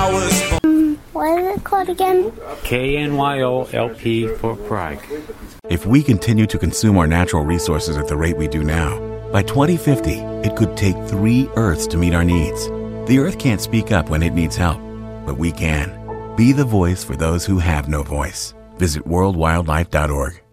What is it called again? KNYOLP for Prague. If we continue to consume our natural resources at the rate we do now, by 2050, it could take 3 Earths to meet our needs. The Earth can't speak up when it needs help, but we can. Be the voice for those who have no voice. Visit worldwildlife.org.